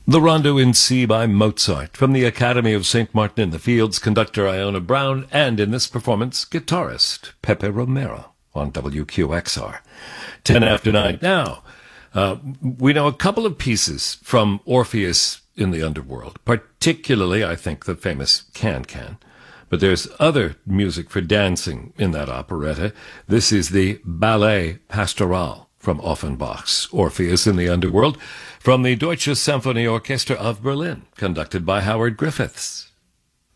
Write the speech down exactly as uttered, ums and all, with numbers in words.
The Rondo in C by Mozart, from the Academy of Saint Martin in the Fields, conductor Iona Brown, and in this performance, guitarist Pepe Romero on W Q X R. Ten after nine. Now, uh, we know a couple of pieces from Orpheus in the Underworld, particularly, I think, the famous Can-Can. But there's other music for dancing in that operetta. This is the Ballet Pastoral from Offenbach's Orpheus in the Underworld, from the Deutsche Symphonieorchester of Berlin, conducted by Howard Griffiths.